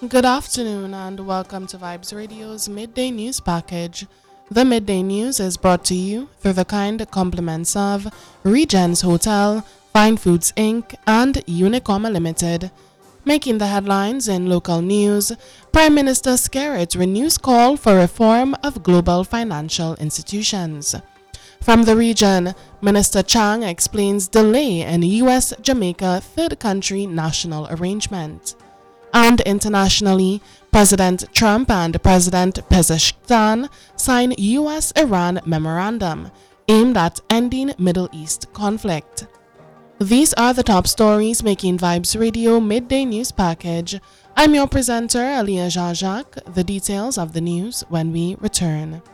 Good afternoon and welcome to Vibes Radio's Midday News Package. The Midday News is brought to you through the kind compliments of Regents Hotel, Fine Foods Inc. and Unicoma Limited. Making the headlines in local news, Prime Minister Skerrit renews call for reform of global financial institutions. From the region, Minister Chang explains delay in U.S.-Jamaica third country national arrangement. And internationally, President Trump and President Pezeshkian sign U.S.-Iran memorandum aimed at ending Middle East conflict. These are the top stories making Vibes Radio Midday News Package. I'm your presenter, Aliyah Jajak. The details of the news when we return.